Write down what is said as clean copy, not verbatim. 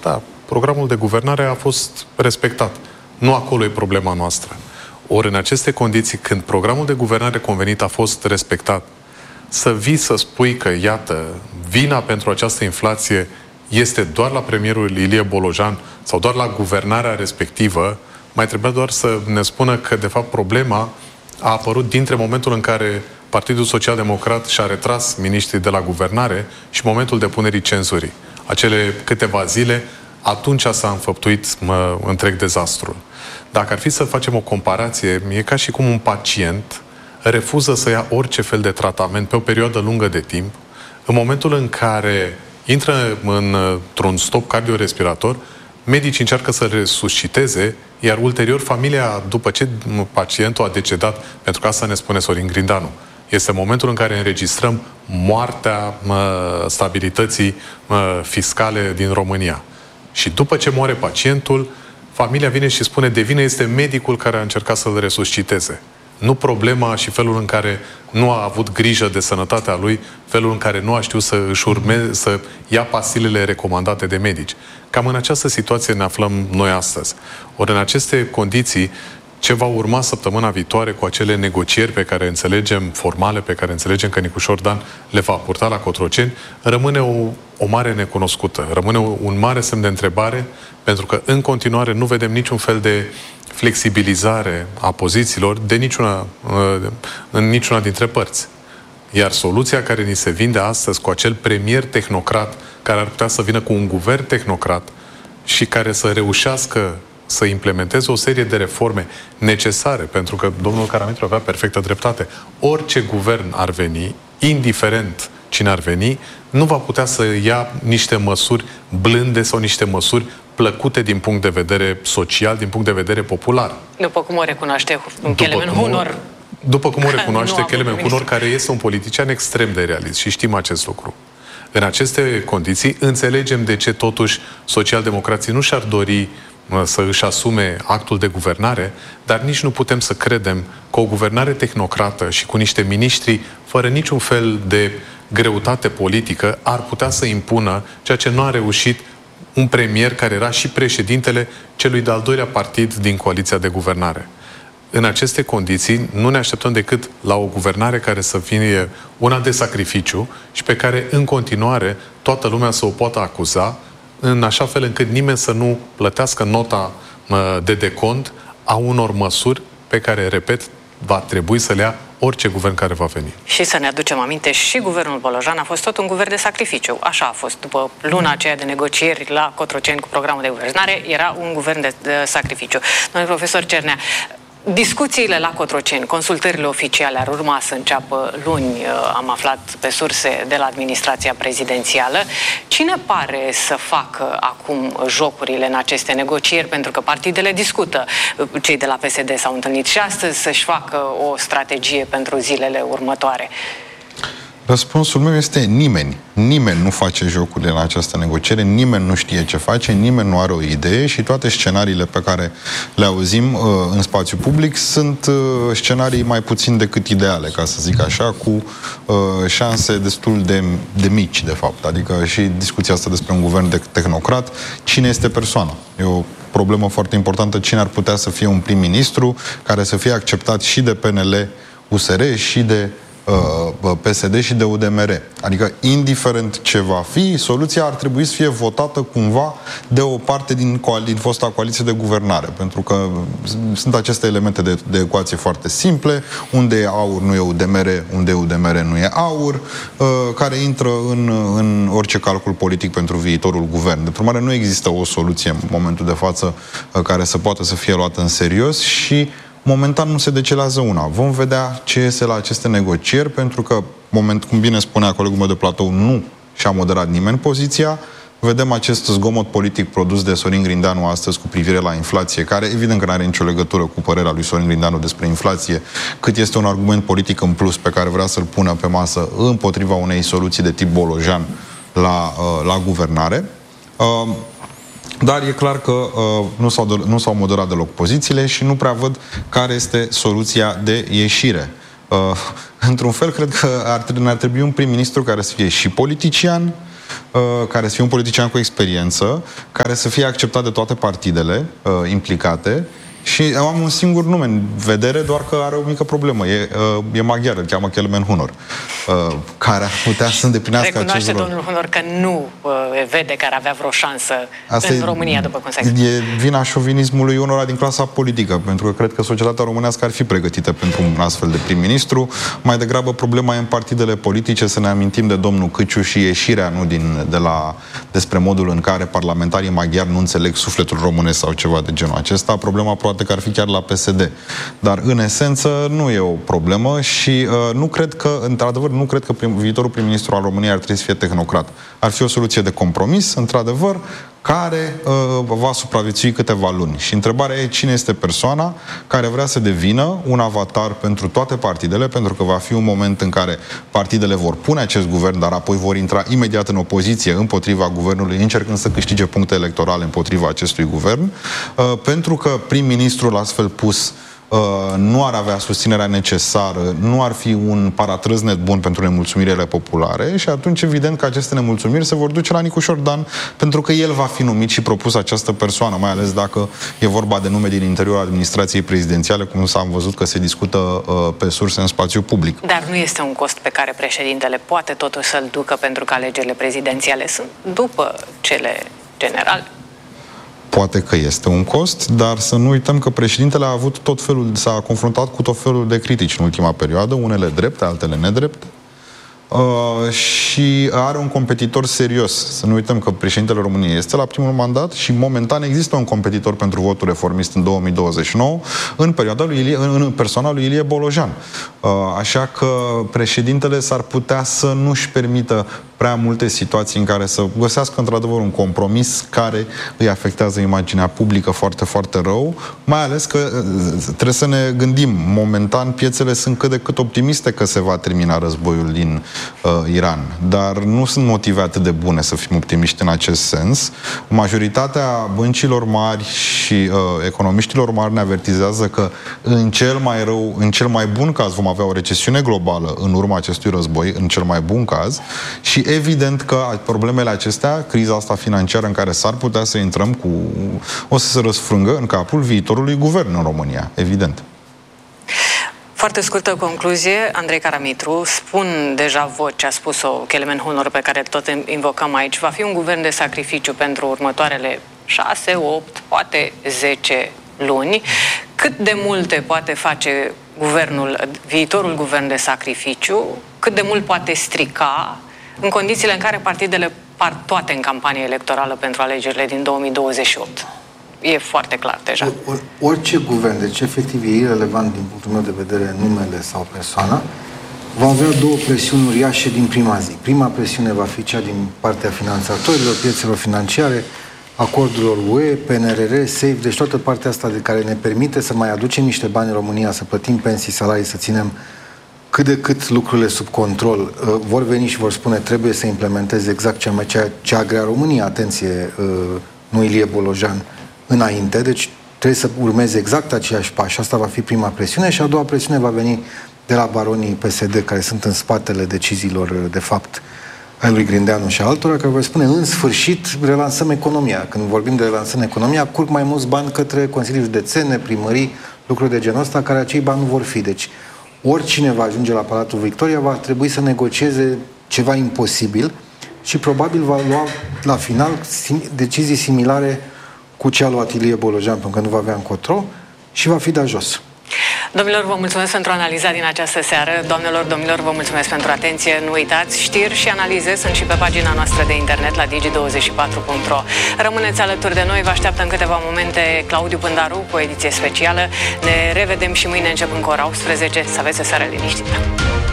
da, programul de guvernare a fost respectat. Nu acolo e problema noastră. Ori în aceste condiții, când programul de guvernare convenit a fost respectat, să vii să spui că, iată, vina pentru această inflație este doar la premierul Ilie Bolojan sau doar la guvernarea respectivă, mai trebuia doar să ne spună că, de fapt, problema a apărut dintre momentul în care Partidul Social-Democrat și-a retras miniștrii de la guvernare și momentul depunerii cenzurii. Acele câteva zile, atunci s-a înfăptuit întreg dezastrul. Dacă ar fi să facem o comparație, e ca și cum un pacient refuză să ia orice fel de tratament pe o perioadă lungă de timp, în momentul în care intră într-un stop cardiorespirator, medicii încearcă să resusciteze, iar ulterior familia, după ce pacientul a decedat, pentru că asta ne spune Sorin Grindanu, este momentul în care înregistrăm moartea stabilității fiscale din România. Și după ce moare pacientul, familia vine și spune de vină este medicul care a încercat să-l resusciteze. Nu problema și felul în care nu a avut grijă de sănătatea lui, felul în care nu a știut să ia pastilele recomandate de medici. Cam în această situație ne aflăm noi astăzi. Ori în aceste condiții, ce va urma săptămâna viitoare cu acele negocieri pe care înțelegem, formale, pe care înțelegem că Nicușor Dan le va purta la Cotroceni, rămâne o mare necunoscută. Rămâne un mare semn de întrebare, pentru că în continuare nu vedem niciun fel de flexibilizare a pozițiilor în niciuna dintre părți. Iar soluția care ni se vinde astăzi cu acel premier tehnocrat, care ar putea să vină cu un guvern tehnocrat și care să reușească să implementeze o serie de reforme necesare, pentru că domnul Karamitru avea perfectă dreptate. Orice guvern ar veni, indiferent cine ar veni, nu va putea să ia niște măsuri blânde sau niște măsuri plăcute din punct de vedere social, din punct de vedere popular. După cum o recunoaște Kelemen Hunor. După cum o recunoaște Kelemen Hunor, care este un politician extrem de realist și știm acest lucru. În aceste condiții, înțelegem de ce totuși socialdemocrații nu și-ar dori să își asume actul de guvernare, dar nici nu putem să credem că o guvernare tehnocrată și cu niște miniștri fără niciun fel de greutate politică ar putea să impună ceea ce nu a reușit un premier care era și președintele celui de-al doilea partid din coaliția de guvernare. În aceste condiții nu ne așteptăm decât la o guvernare care să fie una de sacrificiu și pe care în continuare toată lumea să o poată acuza, în așa fel încât nimeni să nu plătească nota de decont a unor măsuri pe care, repet, va trebui să le ia orice guvern care va veni. Și să ne aducem aminte, și guvernul Bolojan a fost tot un guvern de sacrificiu. Așa a fost. După luna aceea de negocieri la Cotroceni cu programul de guvernare, era un guvern de sacrificiu. Domnule profesor Cernea, discuțiile la Cotroceni, consultările oficiale ar urma să înceapă luni, am aflat pe surse de la administrația prezidențială. Cine pare să facă acum jocurile în aceste negocieri? Pentru că partidele discută. Cei de la PSD s-au întâlnit și astăzi să-și facă o strategie pentru zilele următoare. Răspunsul meu este nimeni. Nimeni nu face jocurile în această negociere, nimeni nu știe ce face, nimeni nu are o idee și toate scenariile pe care le auzim în spațiu public sunt scenarii mai puțin decât ideale, ca să zic așa, cu șanse destul de mici, de fapt. Adică și discuția asta despre un guvern tehnocrat, cine este persoana? E o problemă foarte importantă, cine ar putea să fie un prim-ministru care să fie acceptat și de PNL, USR și de PSD și de UDMR. Adică, indiferent ce va fi, soluția ar trebui să fie votată cumva de o parte din fosta coaliție de guvernare. Pentru că sunt aceste elemente de ecuație foarte simple, unde e aur nu e UDMR, unde e UDMR nu e aur, care intră în orice calcul politic pentru viitorul guvern. De urmare, nu există o soluție în momentul de față care să poată să fie luată în serios și momentan nu se decelează una. Vom vedea ce iese la aceste negocieri, pentru că, cum bine spunea colegul meu de platou, nu și-a moderat nimeni poziția. Vedem acest zgomot politic produs de Sorin Grindanu astăzi cu privire la inflație, care evident că nu are nicio legătură cu părerea lui Sorin Grindanu despre inflație, cât este un argument politic în plus pe care vrea să-l pună pe masă împotriva unei soluții de tip Bolojan la guvernare. Dar e clar că nu s-au moderat deloc pozițiile și nu prea văd care este soluția de ieșire. Într-un fel, cred că ne-ar trebui un prim-ministru care să fie și politician care să fie un politician cu experiență, care să fie acceptat de toate partidele implicate. Și am un singur nume în vedere, doar că are o mică problemă. E maghiar, îl cheamă Kelemen Hunor, care ar putea să îndeplinească acest rol. Recunoaște domnul Hunor că nu vede că ar avea vreo șansă în România, după cum s-a explicat. E vina șovinismului unora din clasa politică, pentru că cred că societatea românească ar fi pregătită pentru un astfel de prim-ministru. Mai degrabă problema e în partidele politice, să ne amintim de domnul Câciu și ieșirea despre modul în care parlamentarii maghiari nu înțeleg sufletul românesc sau ceva de genul acesta. Problema poate că ar fi chiar la PSD. Dar, în esență, nu e o problemă și nu cred că, într-adevăr, nu cred că viitorul prim-ministru al României ar trebui să fie tehnocrat. Ar fi o soluție de compromis, într-adevăr, care va supraviețui câteva luni. Și întrebarea e cine este persoana care vrea să devină un avatar pentru toate partidele, pentru că va fi un moment în care partidele vor pune acest guvern, dar apoi vor intra imediat în opoziție împotriva guvernului, încercând să câștige puncte electorale împotriva acestui guvern, pentru că prim-ministrul astfel pus nu ar avea susținerea necesară, nu ar fi un paratrăznet bun pentru nemulțumirile populare și atunci evident că aceste nemulțumiri se vor duce la Nicu Șordan, pentru că el va fi numit și propus această persoană, mai ales dacă e vorba de nume din interiorul administrației prezidențiale, cum s-a văzut că se discută pe surse în spațiu public. Dar nu este un cost pe care președintele poate totuși să-l ducă, pentru că alegerile prezidențiale sunt după cele generale? Poate că este un cost, dar să nu uităm că președintele s-a confruntat cu tot felul de critici în ultima perioadă, unele drepte, altele nedrepte, și are un competitor serios. Să nu uităm că președintele României este la primul mandat și momentan există un competitor pentru votul reformist în 2029 în persoana lui Ilie Bolojan. Așa că președintele s-ar putea să nu-și permită prea multe situații în care să găsească într-adevăr un compromis care îi afectează imaginea publică foarte, foarte rău, mai ales că trebuie să ne gândim, momentan piețele sunt cât de cât optimiste că se va termina războiul din Iran, dar nu sunt motive atât de bune să fim optimiști în acest sens. Majoritatea băncilor mari și economiștilor mari ne avertizează că în cel mai bun caz vom avea o recesiune globală în urma acestui război, în cel mai bun caz, și evident că problemele acestea, criza asta financiară în care s-ar putea să intrăm o să se răsfrângă în capul viitorului guvern în România, evident. Foarte scurtă concluzie, Andrei Caramitru, spun deja voce, a spus-o Kelemen Hunor, pe care tot invocăm aici, va fi un guvern de sacrificiu pentru următoarele 6, 8, poate 10 luni. Cât de multe poate face viitorul guvern de sacrificiu, cât de mult poate strica, în condițiile în care partidele par toate în campanie electorală pentru alegerile din 2028. E foarte clar deja. Orice guvern, deci efectiv e irelevant din punctul meu de vedere numele sau persoana, va avea două presiuni uriașe din prima zi. Prima presiune va fi cea din partea finanțatorilor, piețelor financiare, acordurilor UE, PNRR, SAFE, deci toată partea asta de care ne permite să mai aducem niște bani în România, să plătim pensii, salarii, să ținem cât de cât lucrurile sub control. Vor veni și vor spune trebuie să implementeze exact ce a grea România, atenție, nu Ilie Bolojan, înainte, deci trebuie să urmeze exact aceiași pași. Asta va fi prima presiune și a doua presiune va veni de la baronii PSD care sunt în spatele deciziilor, de fapt, ai lui Grindeanu și altora, care vor spune, în sfârșit, relansăm economia. Când vorbim de relansăm economia, curg mai mulți bani către Consilii Județene, primării, lucruri de genul ăsta, care acei bani nu vor fi. Deci, oricine va ajunge la Palatul Victoria va trebui să negocieze ceva imposibil și probabil va lua, la final, decizii similare cu ce a luat Ilie Bolojan, pentru că nu va avea încotro și va fi de jos. Domnilor, vă mulțumesc pentru analiza din această seară. Doamnelor, domnilor, vă mulțumesc pentru atenție. Nu uitați, știri și analize sunt și pe pagina noastră de internet la digi24.ro. Rămâneți alături de noi, vă așteaptă în câteva momente Claudiu Pândaru cu o ediție specială. Ne revedem și mâine începând cu ora 18. Să aveți o seară liniștită.